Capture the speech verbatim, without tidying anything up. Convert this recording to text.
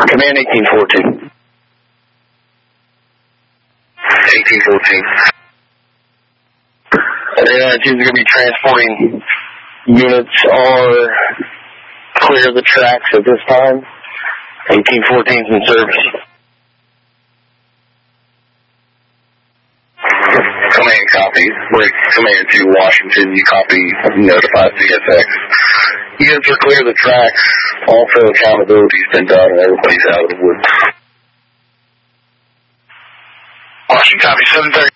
Command eighteen fourteen. eighteen fourteen. Air nineteen is going to be transporting units are clear of the tracks at this time. eighteen fourteen is in service. Command copy. Break command to Washington. You copy. Notify C S X. Units are clear of the tracks. Also, accountability's been done and everybody's out of the woods. Washington copy. seven thirty.